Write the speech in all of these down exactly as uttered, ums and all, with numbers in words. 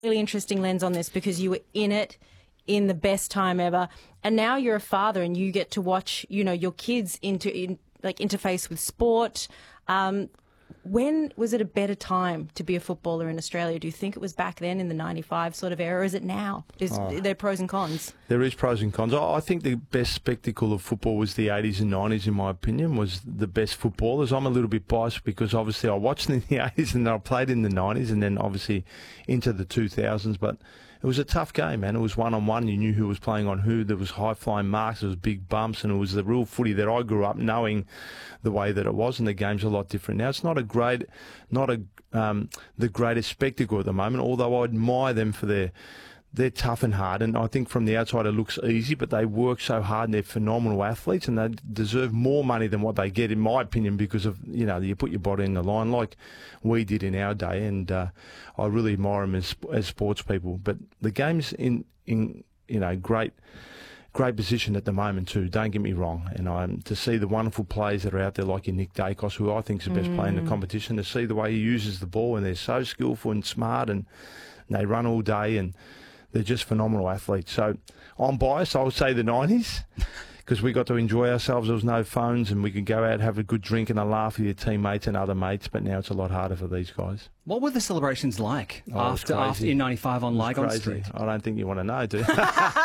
really interesting lens on this because you were in it in the best time ever, and now you're a father and you get to watch, you know, your kids into in, like interface with sport. Um, when was it a better time to be a footballer in Australia? Do you think it was back then in the ninety-five sort of era, or is it now? Is oh, there pros and cons? There is pros and cons. I think the best spectacle of football was the eighties and nineties, in my opinion, was the best footballers. I'm a little bit biased because obviously I watched in the eighties and I played in the nineties and then obviously into the two thousands, but it was a tough game, man. It was one-on-one. You knew who was playing on who. There was high-flying marks. There was big bumps, and it was the real footy that I grew up knowing the way that it was, and the game's a lot different now. It's not a great, not a um, the greatest spectacle at the moment, although I admire them for their they're tough and hard, and I think from the outside it looks easy, but they work so hard and they're phenomenal athletes, and they deserve more money than what they get, in my opinion, because of, you know, you put your body in the line like we did in our day, and uh, I really admire them as, as sports people. But the game's in, in you know, great great position at the moment too, don't get me wrong, and um, to see the wonderful players that are out there like your Nick Dacos, who I think is the best mm. player in the competition, to see the way he uses the ball, and they're so skillful and smart, and, and they run all day, and they're just phenomenal athletes. So I'm biased. I would say the nineties because we got to enjoy ourselves. There was no phones and we could go out, have a good drink and a laugh with your teammates and other mates. But now it's a lot harder for these guys. What were the celebrations like oh, after after in ninety-five on Lygon Street? I don't think you want to know, do you? no,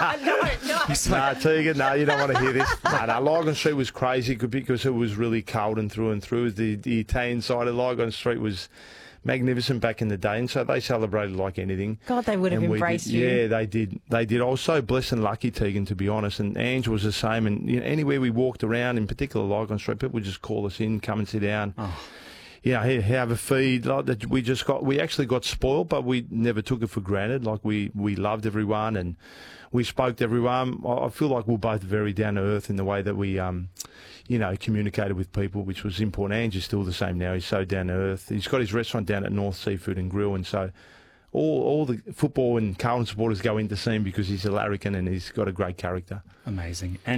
no. No, Tegan, no, you don't want to hear this. No, no, Lygon Street was crazy because it was really cold and through and through. The, the Italian side of Lygon Street was magnificent back in the day, and so they celebrated like anything. God, they would have and embraced did, you. Yeah, they did. They did. I was so blessed and lucky, Tegan, to be honest. And Ange was the same. And you know, anywhere we walked around, in particular Lygon Street, people would just call us in, come and sit down. Oh. You know, here, have a feed. Like that, we just got. We actually got spoiled, but we never took it for granted. Like we, we loved everyone and we spoke to everyone. I feel like we're both very down to earth in the way that we, um, you know, communicated with people, which was important. Ange is still the same now. He's so down to earth. He's got his restaurant down at North Seafood and Grill, and so all all the football and Carlton supporters go in to see him because he's a larrikin and he's got a great character. Amazing. And